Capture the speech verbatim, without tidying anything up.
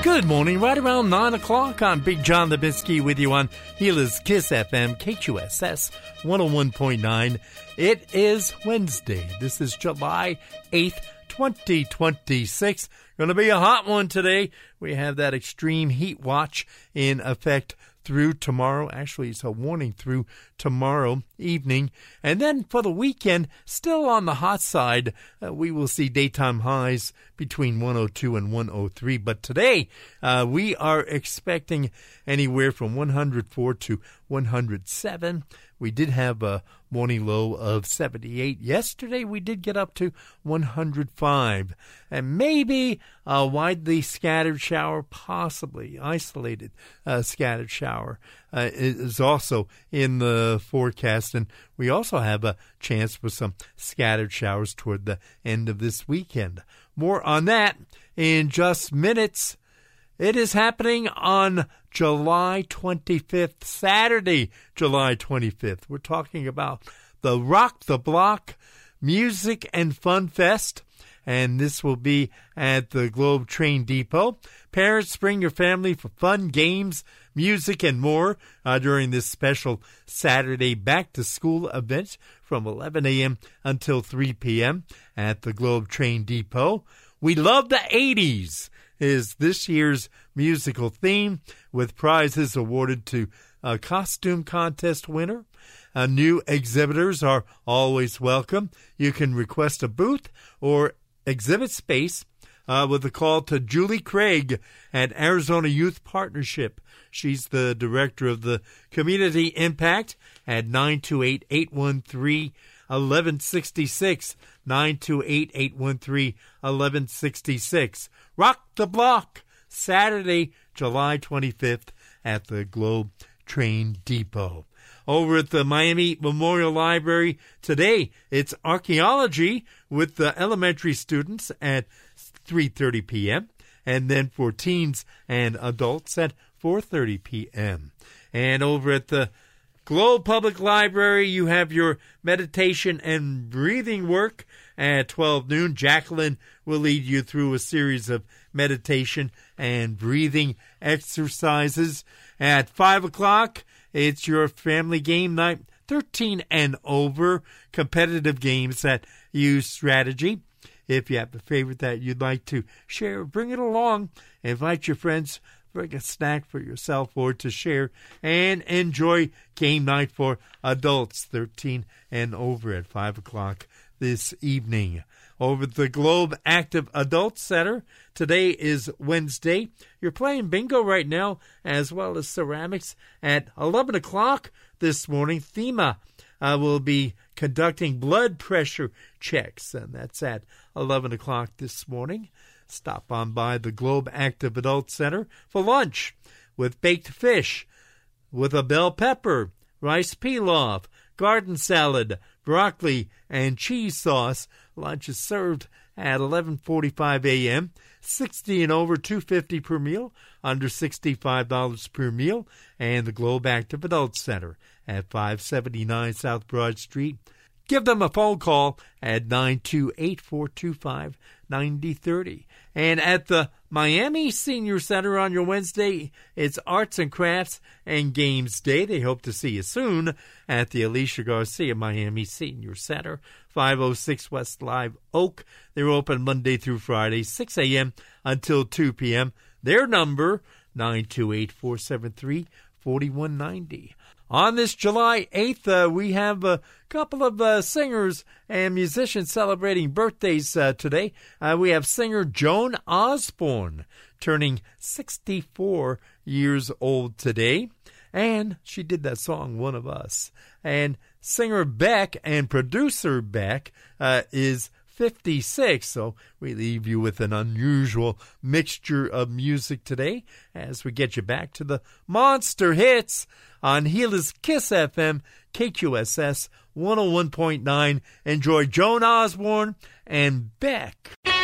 Good morning, right around nine o'clock. I'm Big John Lebinsky with you on Gila's Kiss F M, K Q S S one oh one point nine. It is Wednesday. This is July eighth, twenty twenty-six. Going to be a hot one today. We have that extreme heat watch in effect through tomorrow. Actually, it's a warning through tomorrow evening. And then for the weekend, still on the hot side, uh, we will see daytime highs between one oh two and one oh three. But today, uh, we are expecting anywhere from one hundred four to one hundred seven. We did have a morning low of seventy-eight. Yesterday, we did get up to one hundred five. And maybe a widely scattered shower, possibly isolated uh, scattered shower, uh, is also in the forecast. And we also have a chance for some scattered showers toward the end of this weekend. More on that in just minutes. It is happening on July twenty-fifth, Saturday, July twenty-fifth. We're talking about the Rock the Block Music and Fun Fest, and this will be at the Globe Train Depot. Parents, bring your family for fun, games, music, and more uh, during this special Saturday back-to-school event from eleven a.m. until three p.m. at the Globe Train Depot. We love the eighties is this year's musical theme, with prizes awarded to a costume contest winner. Uh, new exhibitors are always welcome. You can request a booth or exhibit space uh, with a call to Julie Craig at Arizona Youth Partnership. She's the director of the Community Impact at nine two eight, eight one three, one one six six, nine two eight, eight one three, one one six six. Rock the Block, Saturday, July twenty-fifth at the Globe Train Depot. Over at the Miami Memorial Library today, it's archaeology with the elementary students at three thirty p.m. and then for teens and adults at four thirty p.m. And over at the Globe Public Library, you have your meditation and breathing work at twelve noon. Jacqueline will lead you through a series of meditation and breathing exercises. At five o'clock, it's your family game night, thirteen and over, competitive games that use strategy. If you have a favorite that you'd like to share, bring it along. Invite your friends. Bring a snack for yourself or to share, and enjoy game night for adults thirteen and over at five o'clock this evening. Over at the Globe Active Adult Center, today is Wednesday. You're playing bingo right now, as well as ceramics. At eleven o'clock this morning, FEMA uh, will be conducting blood pressure checks, and that's at eleven o'clock this morning. Stop on by the Globe Active Adult Center for lunch with baked fish, with a bell pepper, rice pilaf, garden salad, broccoli, and cheese sauce. Lunch is served at eleven forty-five a.m. sixty and over, two dollars and fifty cents per meal, under sixty-five dollars per meal. And the Globe Active Adult Center at five seventy-nine South Broad Street. Give them a phone call at nine two eight, four two five, nine zero three zero. And at the Miami Senior Center on your Wednesday, it's Arts and Crafts and Games Day. They hope to see you soon at the Alicia Garcia Miami Senior Center, five oh six West Live Oak. They're open Monday through Friday, six a.m. until two p.m. Their number, nine two eight, four seven three, four one nine zero. On this July eighth, uh, we have a couple of uh, singers and musicians celebrating birthdays uh, today. Uh, we have singer Joan Osborne turning sixty-four years old today. And she did that song, One of Us. And singer Beck and producer Beck uh, is fifty-six. So we leave you with an unusual mixture of music today as we get you back to the monster hits on Gila's Kiss F M, K Q S S one oh one point nine. Enjoy Joan Osborne and Beck.